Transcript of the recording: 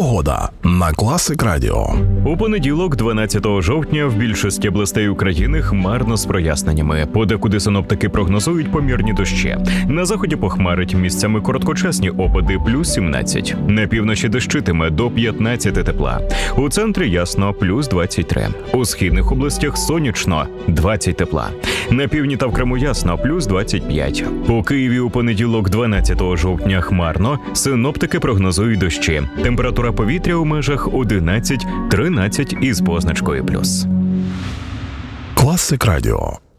Погода на Класик Радіо. У понеділок, 12 жовтня, в більшості областей України хмарно з проясненнями. Подекуди синоптики прогнозують помірні дощі. На заході похмарить, місцями короткочасні опади плюс 17. На півночі дощитиме до 15 тепла. У центрі ясно плюс 23. У східних областях сонячно 20 тепла. На півдні та в Криму ясно плюс 25. У Києві у понеділок, 12 жовтня, хмарно. Синоптики прогнозують дощі. Температура повітря у межах 11-13 із позначкою плюс. Класик Радіо.